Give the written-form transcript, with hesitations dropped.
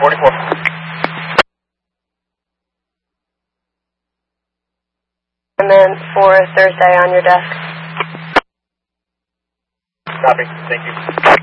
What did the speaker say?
44. And then for Thursday on your desk. Copy. Thank you.